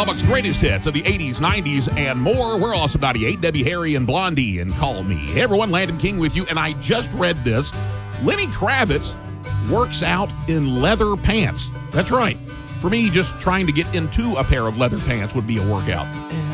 Lubbock's greatest hits of the 80s, 90s, and more. We're Awesome 98, Debbie, Harry, and Blondie, and Call Me. Hey everyone, Landon King with you, and I just read this. Lenny Kravitz works out in leather pants. That's right. For me, just trying to get into a pair of leather pants would be a workout.